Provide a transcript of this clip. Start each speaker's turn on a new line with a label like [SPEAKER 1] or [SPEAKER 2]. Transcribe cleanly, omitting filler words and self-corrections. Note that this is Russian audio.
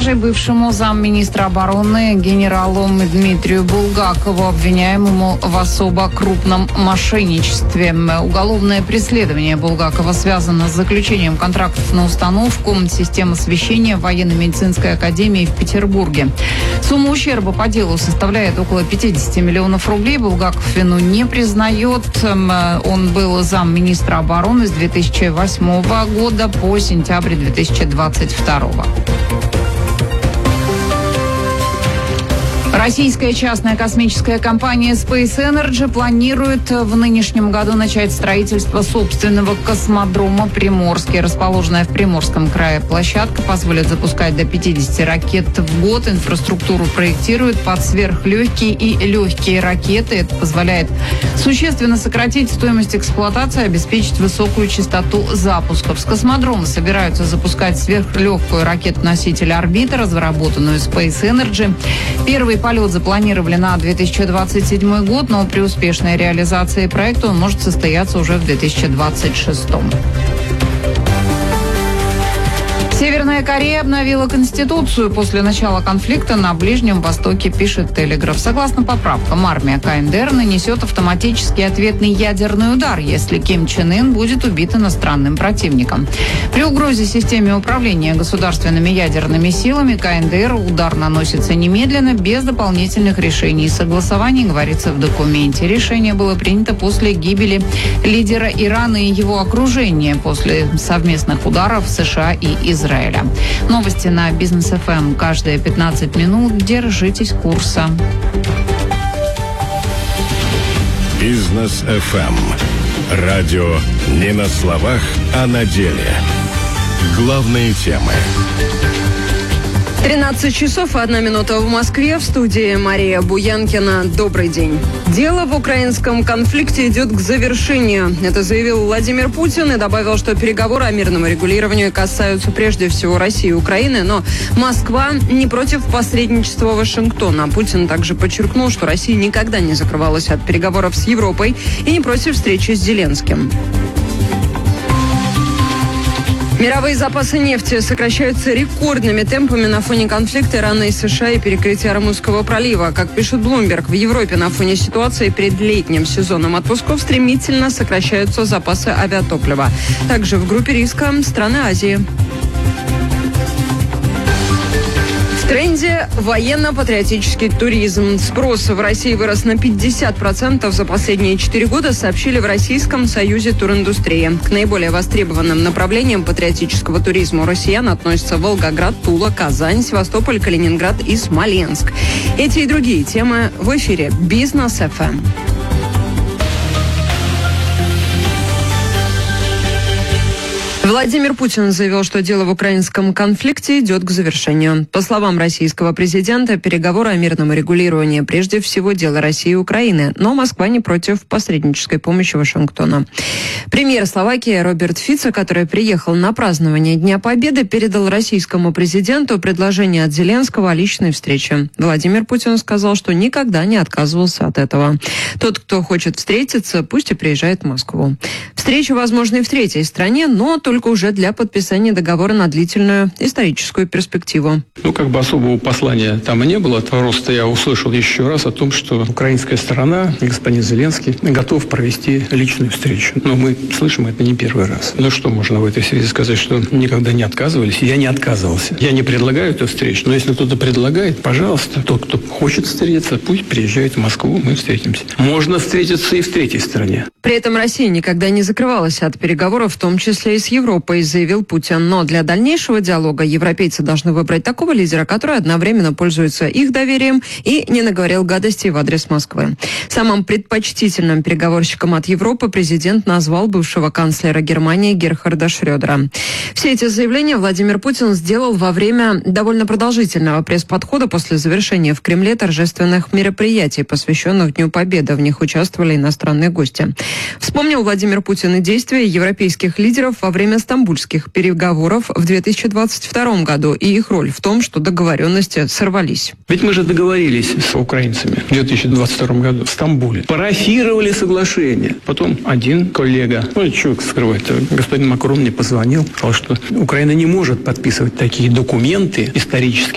[SPEAKER 1] продажей бывшему замминистра обороны генералу Дмитрию Булгакову, обвиняемому в особо крупном мошенничестве. Уголовное преследование Булгакова связано с заключением контрактов на установку системы освещения в военно-медицинской академии в Петербурге. Сумма ущерба по делу составляет около 50 миллионов рублей. Булгаков вину не признает. Он был замминистра обороны с 2008 года по сентябрь 2022. Российская частная космическая компания Space Energy планирует в нынешнем году начать строительство собственного космодрома «Приморский». Расположенная в Приморском крае площадка позволит запускать до 50 ракет в год. Инфраструктуру проектируют под сверхлегкие и легкие ракеты. Это позволяет существенно сократить стоимость эксплуатации и обеспечить высокую частоту запусков. С космодрома собираются запускать сверхлегкую ракету-носитель «Орбита», разработанную Space Energy. Первый полет запланировали на 2027 год, но при успешной реализации проекта он может состояться уже в 2026. Северная Корея обновила Конституцию после начала конфликта на Ближнем Востоке, пишет Телеграф. Согласно поправкам, армия КНДР нанесет автоматический ответный ядерный удар, если Ким Чен Ын будет убит иностранным противником. При угрозе системе управления государственными ядерными силами КНДР удар наносится немедленно, без дополнительных решений и согласований, говорится в документе. Решение было принято после гибели лидера Ирана и его окружения после совместных ударов США и Израиля. Новости на Бизнес ФМ каждые 15 минут. Держитесь курса.
[SPEAKER 2] Бизнес ФМ. Радио не на словах, а на деле. Главные темы.
[SPEAKER 3] 13 часов и 1 минута в Москве. В студии Мария Буянкина. Добрый день. Дело в украинском конфликте идет к завершению. Это заявил Владимир Путин и добавил, что переговоры о мирном регулировании касаются прежде всего России и Украины, но Москва не против посредничества Вашингтона. Путин также подчеркнул, что Россия никогда не закрывалась от переговоров с Европой и не против встречи с Зеленским. Мировые запасы нефти сокращаются рекордными темпами на фоне конфликта Ирана и США и перекрытия Ормузского пролива. Как пишет Bloomberg, в Европе на фоне ситуации перед летним сезоном отпусков стремительно сокращаются запасы авиатоплива. Также в группе риска страны Азии. В тренде военно-патриотический туризм. Спрос в России вырос на 50% за последние 4 года, сообщили в Российском союзе туриндустрии. К наиболее востребованным направлениям патриотического туризма у россиян относятся Волгоград, Тула, Казань, Севастополь, Калининград и Смоленск. Эти и другие темы в эфире Бизнес ФМ. Владимир Путин заявил, что дело в украинском конфликте идет к завершению. По словам российского президента, переговоры о мирном регулировании прежде всего дело России и Украины, но Москва не против посреднической помощи Вашингтона. Премьер Словакии Роберт Фицо, который приехал на празднование Дня Победы, передал российскому президенту предложение от Зеленского о личной встрече. Владимир Путин сказал, что никогда не отказывался от этого. Тот, кто хочет встретиться, пусть и приезжает в Москву. Встреча возможна и в третьей стране, но только уже для подписания договора на длительную историческую перспективу.
[SPEAKER 4] Особого послания там и не было. Просто я услышал еще раз о том, что украинская сторона, господин Зеленский, готов провести личную встречу. Но мы слышим это не первый раз. Что можно в этой связи сказать, что никогда не отказывались? Я не отказывался. Я не предлагаю эту встречу, но если кто-то предлагает, пожалуйста, тот, кто хочет встретиться, пусть приезжает в Москву, мы встретимся. Можно встретиться и в третьей стране.
[SPEAKER 3] При этом Россия никогда не закрывалась от переговоров, в том числе и с Европой, заявил Путин. Но для дальнейшего диалога европейцы должны выбрать такого лидера, который одновременно пользуется их доверием и не наговорил гадостей в адрес Москвы. Самым предпочтительным переговорщиком от Европы президент назвал бывшего канцлера Германии Герхарда Шрёдера. Все эти заявления Владимир Путин сделал во время довольно продолжительного пресс-подхода после завершения в Кремле торжественных мероприятий, посвященных Дню Победы. В них участвовали иностранные гости. Вспомнил Владимир Путин и действия европейских лидеров во время стамбульских переговоров в 2022 году и их роль в том, что договоренности сорвались.
[SPEAKER 4] Ведь мы же договорились с украинцами в 2022 году в Стамбуле. Парафировали соглашение. Потом один коллега, что скрывать, господин Макрон мне позвонил, сказал, что Украина не может подписывать такие документы исторические